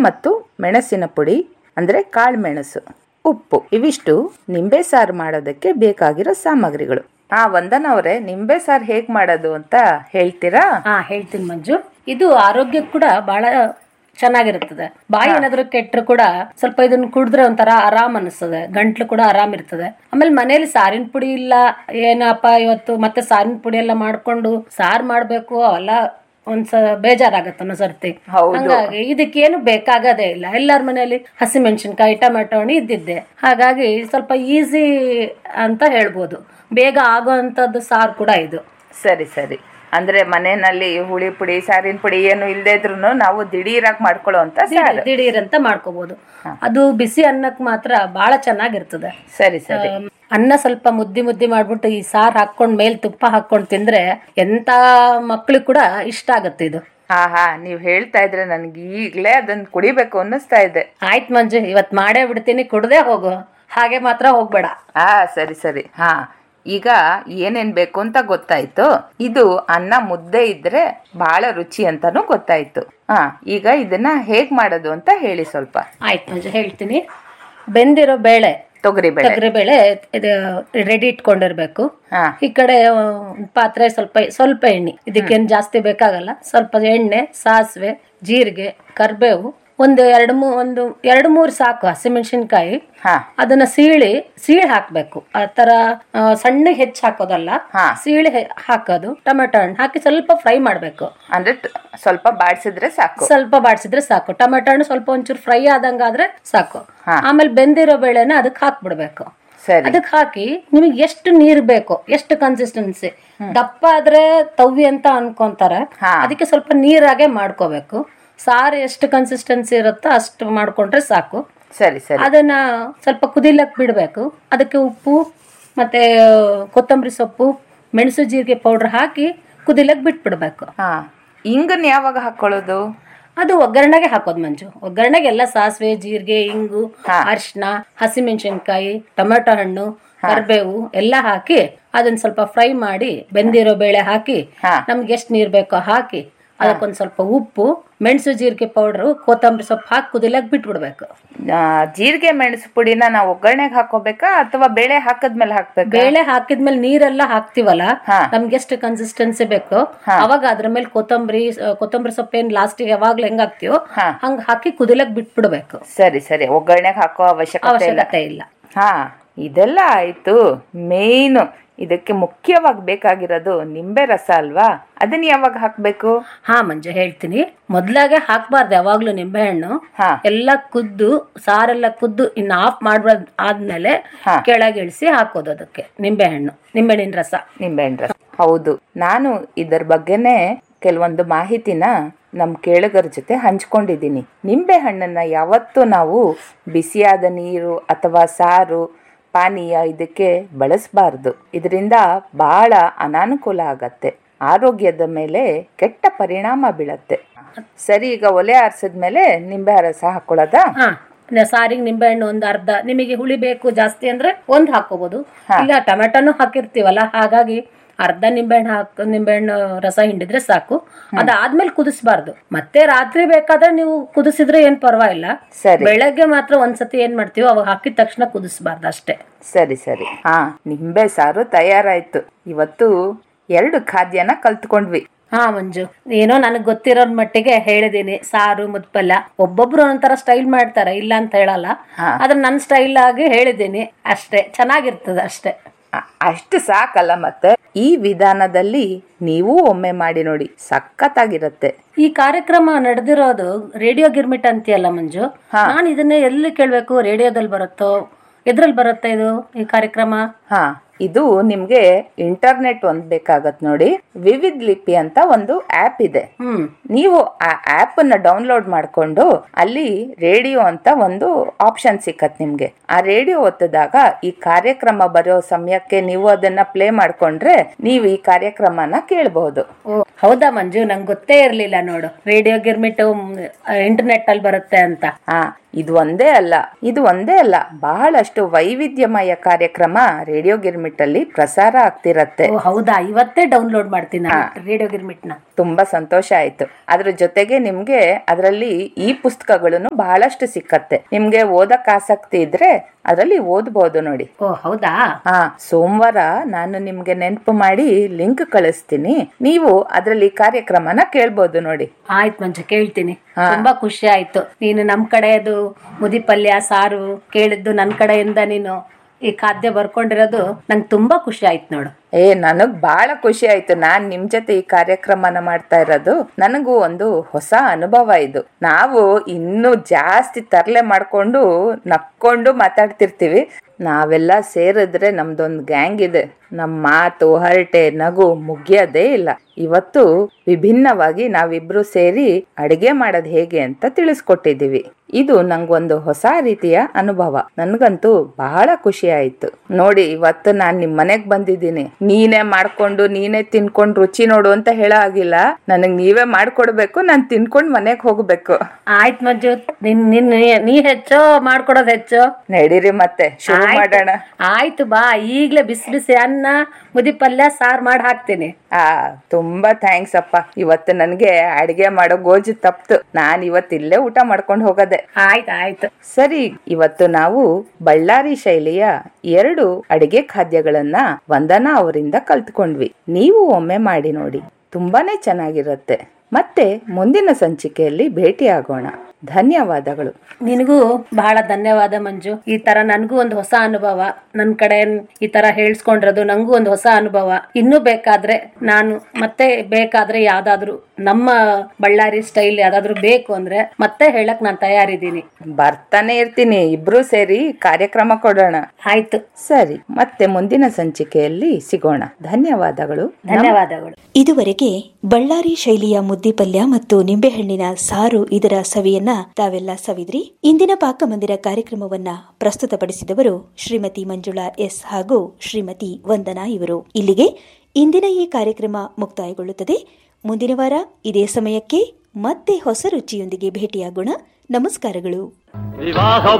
ಮತ್ತು ಮೆಣಸಿನ ಪುಡಿ ಅಂದರೆ ಕಾಳುಮೆಣಸು, ಉಪ್ಪು, ಇವಿಷ್ಟು ನಿಂಬೆ ಸಾರು ಮಾಡೋದಕ್ಕೆ ಬೇಕಾಗಿರೋ ಸಾಮಗ್ರಿಗಳು. ವಂದನ ಅವರೇ, ನಿಂಬೆ ಸಾರು ಹೇಗ್ ಮಾಡೋದು ಅಂತ ಹೇಳ್ತೀರಾ? ಹೇಳ್ತೀನಿ ಮಂಜು. ಇದು ಆರೋಗ್ಯಕ್ಕೆ ಕೂಡ ಬಹಳ ಚೆನ್ನಾಗಿರ್ತದೆ. ಬಾಯಿ ಏನಾದ್ರು ಕೆಟ್ಟರು ಕೂಡ ಸ್ವಲ್ಪ ಇದನ್ನ ಕುಡಿದ್ರೆ ಒಂಥರ ಆರಾಮ್ ಅನಿಸ್ತದೆ, ಗಂಟ್ಲು ಕೂಡ ಆರಾಮ್ ಇರ್ತದೆ. ಆಮೇಲೆ ಮನೇಲಿ ಸಾರಿನ ಪುಡಿ ಇಲ್ಲ, ಏನಪ್ಪ ಇವತ್ತು ಮತ್ತೆ ಸಾರಿನ ಪುಡಿ ಎಲ್ಲ ಮಾಡ್ಕೊಂಡು ಸಾರು ಮಾಡ್ಬೇಕು ಅವೆಲ್ಲ ಬೇಜಾರಾಗತ್ತ ಒಂದೊಂದ್ಸರ್ತಿ. ಹಂಗಾಗಿ ಇದಕ್ಕೇನು ಬೇಕಾಗದೇ ಇಲ್ಲ. ಎಲ್ಲಾರ ಮನೆಯಲ್ಲಿ ಹಸಿ ಮೆಣಸಿನ್ಕಾಯಿ, ಟೊಮೆಟೊ ಹಣ್ಣು ಇದ್ದಿದ್ದೆ. ಹಾಗಾಗಿ ಸ್ವಲ್ಪ ಈಸಿ ಅಂತ ಹೇಳ್ಬೋದು, ಬೇಗ ಆಗೋಂಥದ್ದು ಸಾರು ಕೂಡ ಇದು. ಸರಿ ಸರಿ. ಅಂದ್ರೆ ಮನೆಯಲ್ಲಿ ಹುಳಿ ಪುಡಿ, ಸಾರಿನ ಪುಡಿ ಏನು ಇಲ್ಲದೆ ಇದ್ರು ನಾವು ದಿಢೀರಾಗಿ ಮಾಡ್ಕೊಳ್ಳೋ ಅಂತ ದಿಢೀರ್ ಅಂತ ಮಾಡ್ಕೋಬಹುದು. ಅದು ಬಿಸಿ ಅನ್ನಕ್ ಮಾತ್ರ ಬಹಳ ಚೆನ್ನಾಗಿರ್ತದೆ. ಸರಿ ಸರಿ. ಅನ್ನ ಸ್ವಲ್ಪ ಮುದ್ದಿ ಮಾಡ್ಬಿಟ್ಟು ಈ ಸಾರು ಹಾಕೊಂಡ್ ಮೇಲ್ ತುಪ್ಪ ಹಾಕೊಂಡ್ ತಿಂದ್ರೆ ಎಂತ ಮಕ್ಳಿಗೆ ಕೂಡ ಇಷ್ಟ ಆಗತ್ತೆ ಇದು. ನೀವ್ ಹೇಳ್ತಾ ಇದ್ರೆ ನನ್ಗೆ ಈಗ್ಲೇ ಅದನ್ನ ಕುಡಿಬೇಕು ಅನ್ನಿಸ್ತಾ ಇದೆ. ಆಯ್ತು ಮಂಜು, ಇವತ್ ಮಾಡೇ ಬಿಡ್ತೀನಿ, ಕುಡ್ದೇ ಹೋಗು, ಹಾಗೆ ಮಾತ್ರ ಹೋಗ್ಬೇಡ. ಸರಿ ಸರಿ. ಈಗ ಏನೇನ್ ಬೇಕು ಅಂತ ಗೊತ್ತಾಯ್ತು. ಇದು ಅನ್ನ ಮುದ್ದೆ ಇದ್ರೆ ಬಹಳ ರುಚಿ ಅಂತಾನು ಗೊತ್ತಾಯ್ತು. ಈಗ ಇದನ್ನ ಹೇಗ್ ಮಾಡೋದು ಅಂತ ಹೇಳಿ ಸ್ವಲ್ಪ. ಆಯ್ತು ಮಂಜು, ಹೇಳ್ತೀನಿ. ಬೆಂದಿರೋ ಬೇಳೆ, ತೊಗರಿ ಬೇಳೆ ರೆಡಿ ಇಟ್ಕೊಂಡಿರ್ಬೇಕು. ಈ ಕಡೆ ಪಾತ್ರೆ ಸ್ವಲ್ಪ ಎಣ್ಣೆ, ಇದಕ್ಕೇನು ಜಾಸ್ತಿ ಬೇಕಾಗಲ್ಲ. ಸ್ವಲ್ಪ ಎಣ್ಣೆ, ಸಾಸಿವೆ, ಜೀರಿಗೆ, ಕರ್ಬೇವು, ಒಂದು ಎರಡು ಮೂರು ಸಾಕು ಹಸಿಮೆಣಸಿನ್ಕಾಯಿ. ಅದನ್ನ ಸೀಳಿ ಹಾಕ್ಬೇಕು. ಆ ತರ ಸಣ್ಣ ಹೆಚ್ಚು ಹಾಕೋದಲ್ಲ, ಸೀಳಿ ಹಾಕೋದು. ಟೊಮೆಟೊ ಹಣ್ಣು ಹಾಕಿ ಸ್ವಲ್ಪ ಫ್ರೈ ಮಾಡ್ಬೇಕು. ಅಂದ್ರೆ ಸ್ವಲ್ಪ ಬಾಡಿಸಿದ್ರೆ ಸಾಕು. ಟೊಮೆಟೊ ಹಣ್ಣು ಸ್ವಲ್ಪ ಒಂಚೂರು ಫ್ರೈ ಆದಂಗಾದ್ರೆ ಸಾಕು. ಆಮೇಲೆ ಬೆಂದಿರೋ ಬೇಳೆನ ಅದಕ್ಕೆ ಹಾಕ್ಬಿಡ್ಬೇಕು. ಅದಕ್ಕೆ ಹಾಕಿ ನಿಮಗೆ ಎಷ್ಟು ನೀರ್ ಬೇಕು, ಎಷ್ಟು ಕನ್ಸಿಸ್ಟೆನ್ಸಿ, ದಪ್ಪ ಆದ್ರೆ ತವ್ವಿ ಅಂತ ಅನ್ಕೊಂತಾರೆ, ಅದಕ್ಕೆ ಸ್ವಲ್ಪ ನೀರಾಗೆ ಮಾಡ್ಕೋಬೇಕು. ಸಾರು ಎಷ್ಟು ಕನ್ಸಿಸ್ಟೆನ್ಸಿ ಇರುತ್ತೋ ಅಷ್ಟು ಮಾಡ್ಕೊಂಡ್ರೆ ಸಾಕು. ಸರಿ ಸರಿ. ಅದನ್ನ ಸ್ವಲ್ಪ ಕುದಿಲಕ್ ಬಿಡ್ಬೇಕು. ಅದಕ್ಕೆ ಉಪ್ಪು ಮತ್ತೆ ಕೊತ್ತಂಬರಿ ಸೊಪ್ಪು, ಮೆಣಸು ಜೀರಿಗೆ ಪೌಡರ್ ಹಾಕಿ ಕುದಿಲಕ್ ಬಿಟ್ಬಿಡ್ಬೇಕು. ಇಂಗನ್ ಯಾವಾಗ ಹಾಕೊಳ್ಳೋದು? ಅದು ಒಗ್ಗರಣೆಗೆ ಹಾಕೋದು ಮಂಜು. ಒಗ್ಗರಣೆಗೆ ಎಲ್ಲ ಸಾಸಿವೆ, ಜೀರಿಗೆ, ಇಂಗು, ಅರಿಶಿನ, ಹಸಿಮೆಣಸಿನ್ಕಾಯಿ, ಟೊಮೆಟೊ ಹಣ್ಣು, ಕರಿಬೇವು ಎಲ್ಲ ಹಾಕಿ ಅದನ್ನ ಸ್ವಲ್ಪ ಫ್ರೈ ಮಾಡಿ ಬೆಂದಿರೋ ಬೇಳೆ ಹಾಕಿ ನಮ್ಗೆ ಎಷ್ಟು ನೀರ್ ಬೇಕೋ ಹಾಕಿ ಅದಕ್ಕೊಂದ್ ಸ್ವಲ್ಪ ಉಪ್ಪು, ಮೆಣಸು ಜೀರಿಗೆ ಪೌಡರ್, ಕೊತ್ತಂಬರಿ ಸೊಪ್ಪು ಹಾಕಿ ಕುದಿಲಕ್ ಬಿಟ್ಬಿಡ್ಬೇಕು. ಜೀರಿಗೆ ಮೆಣಸು ಪುಡಿನ ನಾವು ಒಗ್ಗರಣೆಗೆ ಹಾಕೋಬೇಕಾ ಅಥವಾ ಬೇಳೆ ಹಾಕದ್ಮೇಲೆ ಹಾಕ್ಬೇಕು? ಬೇಳೆ ಹಾಕಿದ್ಮೇಲೆ ನೀರೆಲ್ಲ ಹಾಕ್ತಿವಲ್ಲ, ನಮ್ಗೆ ಎಷ್ಟು ಕನ್ಸಿಸ್ಟೆನ್ಸಿ ಬೇಕೋ ಅವಾಗ ಅದ್ರ ಮೇಲೆ ಕೊತ್ತಂಬರಿ ಸೊಪ್ಪು ಏನ್ ಲಾಸ್ಟಿಗೆ ಯಾವಾಗ್ಲೂ ಹೆಂಗ್ ಹಾಕ್ತಿವೋ ಹಂಗ ಹಾಕಿ ಕುದಿಲಕ್ ಬಿಟ್ಬಿಡ್ಬೇಕು. ಸರಿ ಸರಿ. ಒಗ್ಗರಣೆಗೆ ಹಾಕೋ ಅವಶ್ಯಕತೆ ಇಲ್ಲ. ಇದೆಲ್ಲ ಆಯ್ತು. ಮೇಯ್ನು ಇದಕ್ಕೆ ಮುಖ್ಯವಾಗಿ ಬೇಕಾಗಿರೋದು ನಿಂಬೆ ರಸ ಅಲ್ವಾ? ಅದನ್ನ ಯಾವಾಗ ಹಾಕ್ಬೇಕು? ಮಂಜು, ಹೇಳ್ತೀನಿ. ಮೊದ್ಲಾಗೆ ಹಾಕ್ಬಾರ್ದು ಯಾವಾಗ್ಲೂ ನಿಂಬೆ ಹಣ್ಣು. ಎಲ್ಲ ಕುದ್ದು, ಸಾರೆಲ್ಲ ಕುದ್ದು ಇನ್ನು ಆಫ್ ಮಾಡ್ಬಾರ್ದು. ಆದ್ಮೇಲೆ ಕೆಳಗೆ ಇಳಿಸಿ ಹಾಕೋದು ಅದಕ್ಕೆ ನಿಂಬೆಹಣ್ಣಿನ ರಸ. ಹೌದು, ನಾನು ಇದರ ಬಗ್ಗೆನೆ ಕೆಲವೊಂದು ಮಾಹಿತಿನ ನಮ್ ಕೇಳುಗರ ಜೊತೆ ಹಂಚ್ಕೊಂಡಿದ್ದೀನಿ. ನಿಂಬೆ ಹಣ್ಣನ್ನ ಯಾವತ್ತೂ ನಾವು ಬಿಸಿಯಾದ ನೀರು ಅಥವಾ ಸಾರು, ಪಾನೀಯ ಇದಕ್ಕೆ ಬಳಸಬಾರ್ದು. ಇದರಿಂದ ಬಹಳ ಅನಾನುಕೂಲ ಆಗತ್ತೆ, ಆರೋಗ್ಯದ ಮೇಲೆ ಕೆಟ್ಟ ಪರಿಣಾಮ ಬೀಳತ್ತೆ. ಸರಿ, ಈಗ ಒಲೆ ಆರಿಸಿದ್ಮೇಲೆ ನಿಂಬೆ ರಸ ಹಾಕೊಳ್ಳೋದ? ಸಾರಿಗೆ ನಿಂಬೆಹಣ್ಣು ಒಂದು ಅರ್ಧ, ನಿಮಗೆ ಹುಳಿ ಬೇಕು ಜಾಸ್ತಿ ಅಂದ್ರೆ ಒಂದು ಹಾಕೋಬಹುದು. ಇಲ್ಲ ಟೊಮೆಟೊನು ಹಾಕಿರ್ತೀವಲ್ಲ, ಹಾಗಾಗಿ ಅರ್ಧ ನಿಂಬೆಹಣ್ಣು ರಸ ಹಿಂಡಿದ್ರೆ ಸಾಕು. ಅದಾದ್ಮೇಲೆ ಕುದಿಸಬಾರ್ದು. ಮತ್ತೆ ರಾತ್ರಿ ಬೇಕಾದ್ರೆ ನೀವು ಕುದಿಸಿದ್ರೆ ಏನ್ ಪರವಾಗಿಲ್ಲ. ಬೆಳಗ್ಗೆ ಮಾತ್ರ ಒಂದ್ಸತಿ ಏನ್ ಮಾಡ್ತೀವೋ ಅವಾಗ ಹಾಕಿದ ತಕ್ಷಣ ಕುದಿಸಬಾರ್ದು ಅಷ್ಟೇ. ಸರಿ ಸರಿ. ನಿಂಬೆ ಸಾರು ತಯಾರಾಯ್ತು. ಇವತ್ತು 2 ಖಾದ್ಯನ ಕಲ್ತ್ಕೊಂಡ್ವಿ. ಮಂಜು, ಏನೋ ನನಗ್ ಗೊತ್ತಿರೋ ಮಟ್ಟಿಗೆ ಹೇಳಿದೀನಿ. ಸಾರು ಮುದ್ಪಲ್ಯ ಒಬ್ಬೊಬ್ರು ಒಂಥರ ಸ್ಟೈಲ್ ಮಾಡ್ತಾರೆ, ಇಲ್ಲ ಅಂತ ಹೇಳಲ್ಲ. ಆದ್ರೆ ನನ್ನ ಸ್ಟೈಲ್ ಆಗಿ ಹೇಳಿದೀನಿ ಅಷ್ಟೇ. ಚೆನ್ನಾಗಿರ್ತದೆ ಅಷ್ಟೇ. ಅಷ್ಟು ಸಾಕಲ್ಲ, ಮತ್ತೆ ಈ ವಿಧಾನದಲ್ಲಿ ನೀವು ಒಮ್ಮೆ ಮಾಡಿ ನೋಡಿ, ಸಖತ್ತಾಗಿರತ್ತೆ. ಈ ಕಾರ್ಯಕ್ರಮ ನಡೆದಿರೋದು ರೇಡಿಯೋ ಗಿರ್ಮಿಟ್ ಅಂತೀಯಲ್ಲ ಮಂಜು, ನಾನು ಇದನ್ನೇ ಎಲ್ಲಿ ಕೇಳ್ಬೇಕು? ರೇಡಿಯೋದಲ್ಲಿ ಬರುತ್ತೋ, ಎದ್ರಲ್ಲಿ ಬರುತ್ತೆ ಇದು ಈ ಕಾರ್ಯಕ್ರಮ? ಇದು ನಿಮ್ಗೆ ಇಂಟರ್ನೆಟ್ ಒಂದ್ ಬೇಕಾಗತ್ ನೋಡಿ. ವಿವಿಧ ಲಿಪಿ ಅಂತ ಒಂದು ಆಪ್ ಇದೆ. ನೀವು ಆ ಆಪ್ ಅನ್ನ ಡೌನ್ಲೋಡ್ ಮಾಡ್ಕೊಂಡು ಅಲ್ಲಿ ರೇಡಿಯೋ ಅಂತ ಒಂದು ಆಪ್ಷನ್ ಸಿಕ್ಕತ್ ನಿಮ್ಗೆ. ಆ ರೇಡಿಯೋ ಒತ್ತದಾಗ ಈ ಕಾರ್ಯಕ್ರಮ ಬರೋ ಸಮಯಕ್ಕೆ ನೀವು ಅದನ್ನ ಪ್ಲೇ ಮಾಡ್ಕೊಂಡ್ರೆ ನೀವು ಈ ಕಾರ್ಯಕ್ರಮನ ಕೇಳಬಹುದು. ಹೌದಾ ಮಂಜು, ನಂಗೆ ಗೊತ್ತೇ ಇರ್ಲಿಲ್ಲ ನೋಡು ರೇಡಿಯೋ ಗಿರ್ಮಿಟ್ ಇಂಟರ್ನೆಟ್ ಅಲ್ಲಿ ಬರುತ್ತೆ ಅಂತ. ಇದು ಒಂದೇ ಅಲ್ಲ ಬಹಳಷ್ಟು ವೈವಿಧ್ಯಮಯ ಕಾರ್ಯಕ್ರಮ ರೇಡಿಯೋ ಗಿರ್ಮಿಟ್ ಗಿರ್ಮಿಟ್ ಅಲ್ಲಿ ಪ್ರಸಾರ ಆಗ್ತಿರತ್ತೆ. ಓ ಹೌದಾ, ಇವತ್ತೇ ಡೌನ್ಲೋಡ್ ಮಾಡ್ತೀನಿ ರೇಡಿಯೋ ಗಿರ್ಮಿಟ್ನ. ತುಂಬಾ ಸಂತೋಷ ಆಯ್ತು. ಅದ್ರ ಜೊತೆಗೆ ನಿಮ್ಗೆ ಅದರಲ್ಲಿ ಈ ಪುಸ್ತಕಗಳನ್ನು ಬಹಳಷ್ಟು ಸಿಕ್ಕತ್ತೆ. ನಿಮ್ಗೆ ಓದಕ್ ಆಸಕ್ತಿ ಇದ್ರೆ ಅದರಲ್ಲಿ ಓದ್ಬಹುದು ನೋಡಿ. ಓ ಹೌದಾ? ಸೋಮವಾರ ನಾನು ನಿಮ್ಗೆ ನೆನಪು ಮಾಡಿ ಲಿಂಕ್ ಕಳಿಸ್ತೀನಿ. ನೀವು ಅದರಲ್ಲಿ ಕಾರ್ಯಕ್ರಮನ ಕೇಳ್ಬೋದು ನೋಡಿ. ಆಯ್ತು ಮಂಜು, ಕೇಳ್ತೀನಿ. ತುಂಬಾ ಖುಷಿ ಆಯ್ತು. ನೀನು ನಮ್ ಕಡೆದು ಮುದಿ ಪಲ್ಯ ಸಾರು ಕೇಳಿದ್ದು ನನ್ ಕಡೆಯಿಂದ ನೀನು ಈ ಖಾದ್ಯ ಬರ್ಕೊಂಡಿರೋದು ನಂಗೆ ತುಂಬಾ ಖುಷಿ ಆಯ್ತು ನೋಡು. ನನಗ್ ಬಹಳ ಖುಷಿ ಆಯ್ತು. ನಾನ್ ನಿಮ್ ಜೊತೆ ಈ ಕಾರ್ಯಕ್ರಮನ ಮಾಡ್ತಾ ಇರೋದು ನನಗೂ ಒಂದು ಹೊಸ ಅನುಭವ ಇದು. ನಾವು ಇನ್ನೂ ಜಾಸ್ತಿ ತರಲೆ ಮಾಡ್ಕೊಂಡು ನಕ್ಕೊಂಡು ಮಾತಾಡ್ತಿರ್ತೀವಿ. ನಾವೆಲ್ಲ ಸೇರಿದ್ರೆ ನಮ್ದೊಂದು ಗ್ಯಾಂಗ್ ಇದೆ. ನಮ್ಮ ಮಾತು ಹರಟೆ ನಗು ಮುಗಿಯೋದೇ ಇಲ್ಲ. ಇವತ್ತು ವಿಭಿನ್ನವಾಗಿ ನಾವಿಬ್ರು ಸೇರಿ ಅಡಿಗೆ ಮಾಡೋದ್ ಹೇಗೆ ಅಂತ ತಿಳಿಸ್ಕೊಟ್ಟಿದೀವಿ. ಇದು ನಂಗೊಂದು ಹೊಸ ರೀತಿಯ ಅನುಭವ. ನನ್ಗಂತೂ ಬಹಳ ಖುಷಿ ಆಯ್ತು ನೋಡಿ. ಇವತ್ತು ನಾನ್ ನಿಮ್ ಮನೆಗ್ ಬಂದಿದ್ದೀನಿ. ನೀನೇ ಮಾಡ್ಕೊಂಡು ನೀನೇ ತಿನ್ಕೊಂಡು ರುಚಿ ನೋಡು ಅಂತ ಹೇಳೋ ಆಗಿಲ್ಲ. ನನಗ್ ನೀವೇ ಮಾಡ್ಕೊಡ್ಬೇಕು, ನಾನ್ ತಿನ್ಕೊಂಡ್ ಮನೆಗ್ ಹೋಗ್ಬೇಕು. ಆಯ್ತು ಮಂಜು, ನೀ ಹೆಚ್ಚೋ ಮಾಡ್ಕೊಡೋದ್ ಹೆಚ್ಚೋ. ನಡೀರಿ ಮತ್ತೆ ಶುರು ಮಾಡೋಣ. ಆಯ್ತು ಬಾ, ಈಗ್ಲೇ ಬಿಸಿ ಬಿಸಿ ಅನ್ನ ಮುದಿ ಪಲ್ಯ ಸಾರ್ ಮಾಡಿ ಹಾಕ್ತೀನಿ. ತುಂಬಾ ಥ್ಯಾಂಕ್ಸ್ ಅಪ್ಪ. ಇವತ್ತು ನನ್ಗೆ ಅಡಿಗೆ ಮಾಡೋ ಗೋಜು ತಪ್ತು. ನಾನ್ ಇವತ್ತು ಇಲ್ಲೇ ಊಟ ಮಾಡ್ಕೊಂಡು ಹೋಗದೆ. ಆಯ್ತು ಸರಿ, ಇವತ್ತು ನಾವು ಬಳ್ಳಾರಿ ಶೈಲಿಯ 2 ಅಡಿಗೆ ಖಾದ್ಯಗಳನ್ನ ವಂದನಾ ಅವರಿಂದ ಕಲ್ತ್ಕೊಂಡ್ವಿ. ನೀವು ಒಮ್ಮೆ ಮಾಡಿ ನೋಡಿ, ತುಂಬಾನೇ ಚೆನ್ನಾಗಿರುತ್ತೆ. ಮತ್ತೆ ಮುಂದಿನ ಸಂಚಿಕೆಯಲ್ಲಿ ಭೇಟಿಯಾಗೋಣ. ಧನ್ಯವಾದಗಳು. ನಿನಗೂ ಬಹಳ ಧನ್ಯವಾದ ಮಂಜು. ಈ ತರ ನನ್ಗೂ ಒಂದು ಹೊಸ ಅನುಭವ, ನನ್ ಕಡೆ ಈ ತರ ಹೇಳ್ಸ್ಕೊಂಡಿರೋದು ನಂಗೂ ಒಂದು ಹೊಸ ಅನುಭವ. ಇನ್ನೂ ಬೇಕಾದ್ರೆ ನಾನು ಮತ್ತೆ ಬೇಕಾದ್ರೆ ಯಾವ್ದಾದ್ರು ನಮ್ಮ ಬಳ್ಳಾರಿ ಸ್ಟೈಲ್ ಯಾವ್ದಾದ್ರು ಬೇಕು ಅಂದ್ರೆ ಮತ್ತೆ ಹೇಳಕ್ ನಾನ್ ತಯಾರಿದ್ದೀನಿ. ಬರ್ತಾನೆ ಇರ್ತೀನಿ. ಇಬ್ರು ಸೇರಿ ಕಾರ್ಯಕ್ರಮ ಕೊಡೋಣ. ಆಯ್ತು ಸರಿ, ಮತ್ತೆ ಮುಂದಿನ ಸಂಚಿಕೆಯಲ್ಲಿ ಸಿಗೋಣ. ಧನ್ಯವಾದಗಳು. ಇದುವರೆಗೆ ಬಳ್ಳಾರಿ ಶೈಲಿಯ ಮುದ್ದಿ ಪಲ್ಯ ಮತ್ತು ನಿಂಬೆಹಣ್ಣಿನ ಸಾರು ಇದರ ಸವಿಯನ್ನ ತಾವೆಲ್ಲ ಸವಿದ್ರಿ. ಇಂದಿನ ಪಾಕಮಂದಿರ ಕಾರ್ಯಕ್ರಮವನ್ನ ಪ್ರಸ್ತುತಪಡಿಸಿದವರು ಶ್ರೀಮತಿ ಮಂಜುಳಾ ಎಸ್ ಹಾಗೂ ಶ್ರೀಮತಿ ವಂದನಾ ಇವರು. ಇಲ್ಲಿಗೆ ಇಂದಿನ ಈ ಕಾರ್ಯಕ್ರಮ ಮುಕ್ತಾಯಗೊಳ್ಳುತ್ತದೆ. ಮುಂದಿನ ವಾರ ಇದೇ ಸಮಯಕ್ಕೆ ಮತ್ತೆ ಹೊಸ ರುಚಿಯೊಂದಿಗೆ ಭೇಟಿಯಾಗೋಣ. ನಮಸ್ಕಾರಗಳು.